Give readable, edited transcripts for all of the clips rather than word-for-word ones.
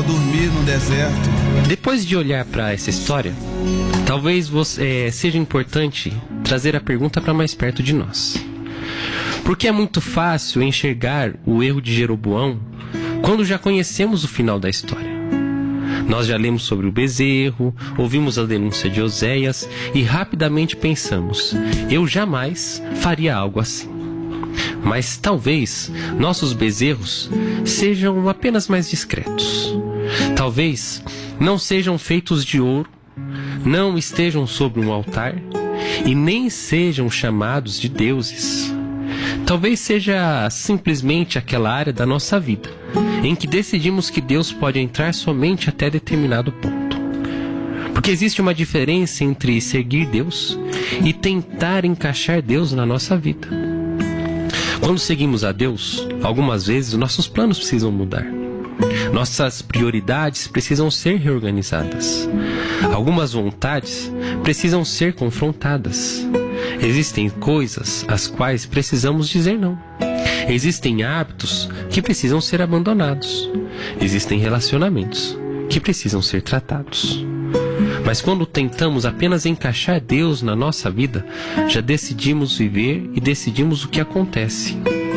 dormir no deserto. Depois de olhar para essa história, talvez seja importante trazer a pergunta para mais perto de nós. Porque é muito fácil enxergar o erro de Jeroboão quando já conhecemos o final da história. Nós já lemos sobre o bezerro, ouvimos a denúncia de Oséias e rapidamente pensamos: eu jamais faria algo assim. Mas talvez nossos bezerros sejam apenas mais discretos. Talvez não sejam feitos de ouro, não estejam sobre um altar e nem sejam chamados de deuses. Talvez seja simplesmente aquela área da nossa vida em que decidimos que Deus pode entrar somente até determinado ponto. Porque existe uma diferença entre seguir Deus e tentar encaixar Deus na nossa vida. Quando seguimos a Deus, algumas vezes nossos planos precisam mudar. Nossas prioridades precisam ser reorganizadas. Algumas vontades precisam ser confrontadas. Existem coisas às quais precisamos dizer não. Existem hábitos que precisam ser abandonados. Existem relacionamentos que precisam ser tratados. Mas quando tentamos apenas encaixar Deus na nossa vida, já decidimos viver e decidimos o que acontece.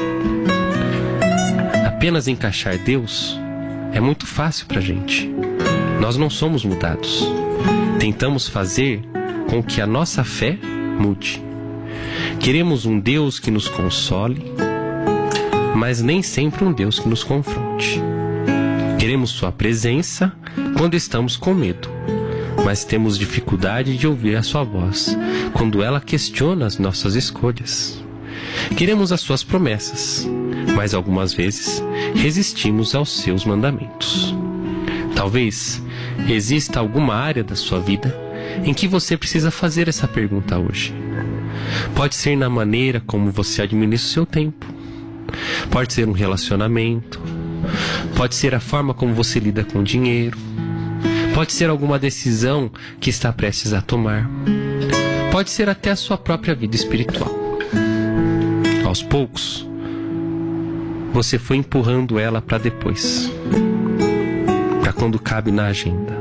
Apenas encaixar Deus é muito fácil pra gente. Nós não somos mudados. Tentamos fazer com que a nossa fé mude. Queremos um Deus que nos console, mas nem sempre um Deus que nos confronte. Queremos sua presença quando estamos com medo, mas temos dificuldade de ouvir a sua voz quando ela questiona as nossas escolhas. Queremos as suas promessas, mas algumas vezes resistimos aos seus mandamentos. Talvez exista alguma área da sua vida em que você precisa fazer essa pergunta hoje. Pode ser na maneira como você administra o seu tempo. Pode ser um relacionamento. Pode ser a forma como você lida com o dinheiro. Pode ser alguma decisão que está prestes a tomar. Pode ser até a sua própria vida espiritual. Aos poucos, você foi empurrando ela para depois, para quando cabe na agenda.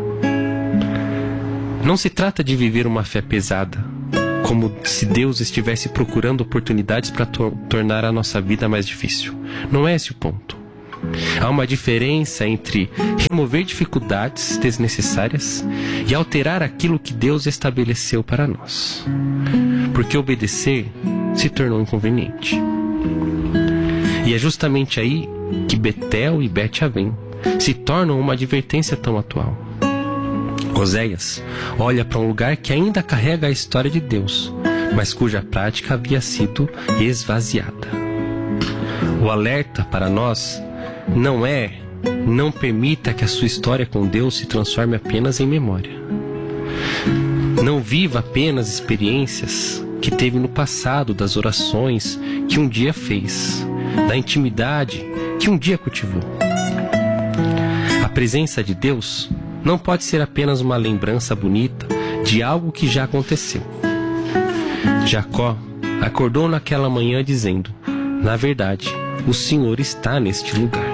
Não se trata de viver uma fé pesada, como se Deus estivesse procurando oportunidades para tornar a nossa vida mais difícil. Não é esse o ponto. Há uma diferença entre remover dificuldades desnecessárias e alterar aquilo que Deus estabeleceu para nós. Porque obedecer se tornou inconveniente. E é justamente aí que Betel e Bet-Avém se tornam uma advertência tão atual. Oséias olha para um lugar que ainda carrega a história de Deus, mas cuja prática havia sido esvaziada. O alerta para nós não permita que a sua história com Deus se transforme apenas em memória. Não viva apenas experiências que teve no passado, das orações que um dia fez, da intimidade que um dia cultivou. A presença de Deus não pode ser apenas uma lembrança bonita de algo que já aconteceu. Jacó acordou naquela manhã dizendo: na verdade, o Senhor está neste lugar.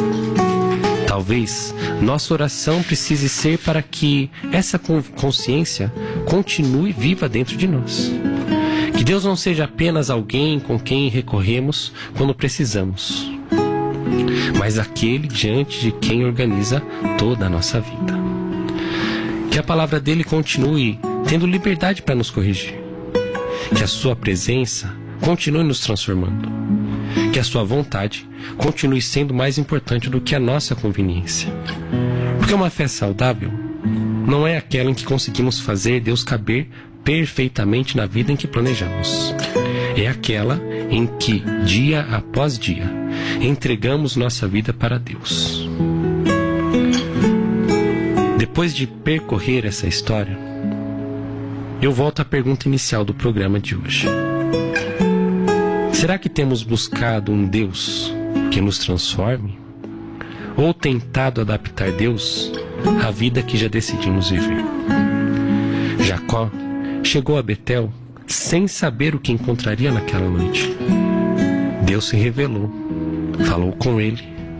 Talvez nossa oração precise ser para que essa consciência continue viva dentro de nós. Que Deus não seja apenas alguém com quem recorremos quando precisamos, mas aquele diante de quem organiza toda a nossa vida. Que a palavra dele continue tendo liberdade para nos corrigir. Que a sua presença continue nos transformando. Que a sua vontade continue sendo mais importante do que a nossa conveniência. Porque uma fé saudável não é aquela em que conseguimos fazer Deus caber perfeitamente na vida em que planejamos. É aquela em que, dia após dia, entregamos nossa vida para Deus. Depois de percorrer essa história, eu volto à pergunta inicial do programa de hoje. Será que temos buscado um Deus que nos transforme? Ou tentado adaptar Deus à vida que já decidimos viver? Jacó chegou a Betel sem saber o que encontraria naquela noite. Deus se revelou, falou com ele,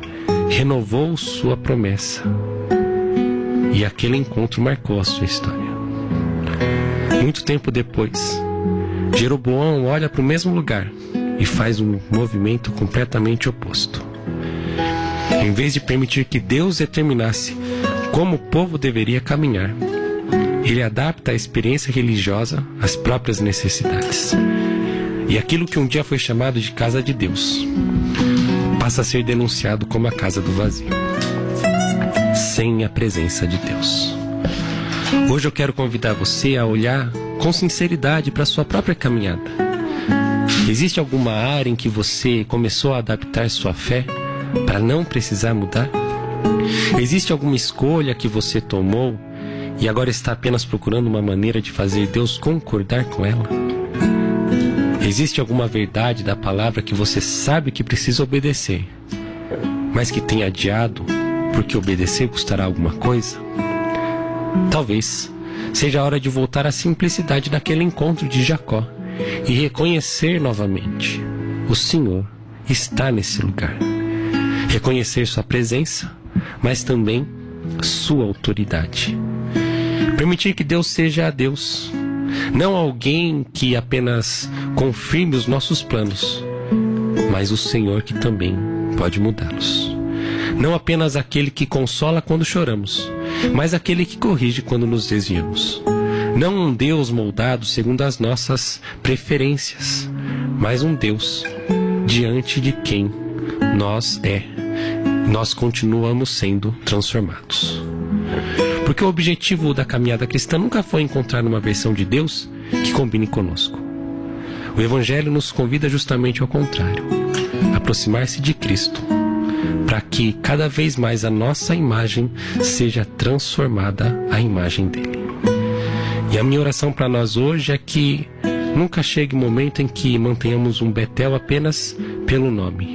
renovou sua promessa. E aquele encontro marcou a sua história. Muito tempo depois, Jeroboão olha para o mesmo lugar e faz um movimento completamente oposto. Em vez de permitir que Deus determinasse como o povo deveria caminhar, ele adapta a experiência religiosa às próprias necessidades. E aquilo que um dia foi chamado de casa de Deus passa a ser denunciado como a casa do vazio, sem a presença de Deus. Hoje eu quero convidar você a olhar com sinceridade para a sua própria caminhada. Existe alguma área em que você começou a adaptar sua fé para não precisar mudar? Existe alguma escolha que você tomou e agora está apenas procurando uma maneira de fazer Deus concordar com ela? Existe alguma verdade da palavra que você sabe que precisa obedecer, mas que tem adiado porque obedecer custará alguma coisa? Talvez seja a hora de voltar à simplicidade daquele encontro de Jacó e reconhecer novamente: o Senhor está nesse lugar. Reconhecer sua presença, mas também sua autoridade. Permitir que Deus seja Deus, não alguém que apenas confirme os nossos planos, mas o Senhor que também pode mudá-los. Não apenas aquele que consola quando choramos, mas aquele que corrige quando nos desviamos. Não um Deus moldado segundo as nossas preferências, mas um Deus diante de quem nós continuamos sendo transformados. Porque o objetivo da caminhada cristã nunca foi encontrar uma versão de Deus que combine conosco. O Evangelho nos convida justamente ao contrário, aproximar-se de Cristo, para que cada vez mais a nossa imagem seja transformada à imagem dele. E a minha oração para nós hoje é que nunca chegue o momento em que mantenhamos um Betel apenas pelo nome.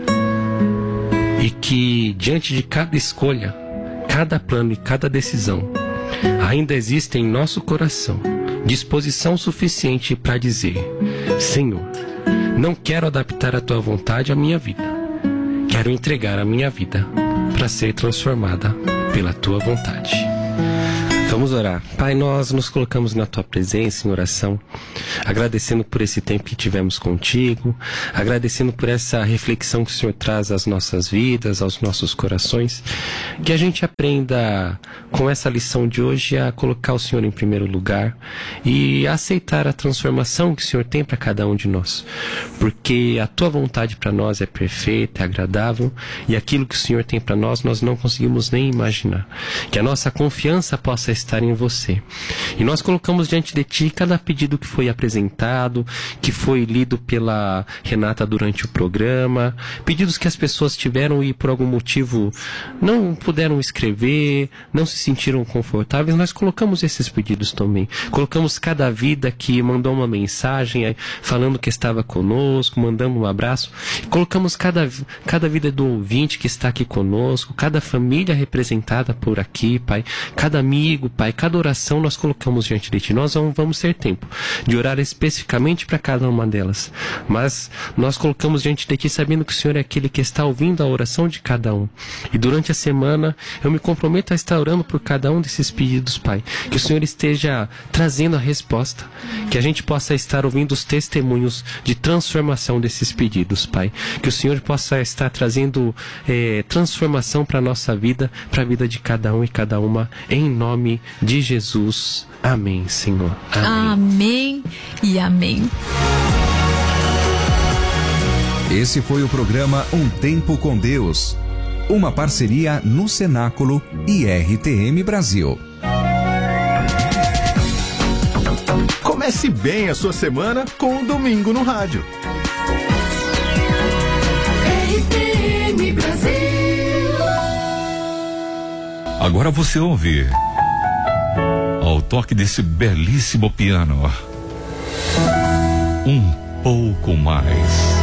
E que diante de cada escolha, cada plano e cada decisão, ainda existe em nosso coração disposição suficiente para dizer: Senhor, não quero adaptar a tua vontade à minha vida. Quero entregar a minha vida para ser transformada pela tua vontade. Vamos orar. Pai, nós nos colocamos na tua presença em oração, agradecendo por esse tempo que tivemos contigo, agradecendo por essa reflexão que o Senhor traz às nossas vidas, aos nossos corações, que a gente aprenda com essa lição de hoje a colocar o Senhor em primeiro lugar e a aceitar a transformação que o Senhor tem para cada um de nós, porque a tua vontade para nós é perfeita, é agradável, e aquilo que o Senhor tem para nós não conseguimos nem imaginar. Que a nossa confiança possa estar em você. E nós colocamos diante de ti cada pedido que foi apresentado, que foi lido pela Renata durante o programa, pedidos que as pessoas tiveram e por algum motivo não puderam escrever, não se sentiram confortáveis. Nós colocamos esses pedidos também. Colocamos cada vida que mandou uma mensagem falando que estava conosco, mandando um abraço. Colocamos cada vida do ouvinte que está aqui conosco, cada família representada por aqui, Pai, cada amigo, Pai, cada oração nós colocamos diante de ti. Nós não vamos ter tempo de orar especificamente para cada uma delas, mas nós colocamos diante de ti sabendo que o Senhor é aquele que está ouvindo a oração de cada um. E durante a semana eu me comprometo a estar orando por cada um desses pedidos, Pai, que o Senhor esteja trazendo a resposta, que a gente possa estar ouvindo os testemunhos de transformação desses pedidos, Pai, que o Senhor possa estar trazendo transformação para a nossa vida, para a vida de cada um e cada uma, em nome de Jesus. Amém, Senhor. Amém. Amém e amém. Esse foi o programa Um Tempo com Deus, uma parceria no Cenáculo e RTM Brasil. Comece bem a sua semana com o Domingo no Rádio. RTM Brasil. Agora você ouve, ao toque desse belíssimo piano, um pouco mais.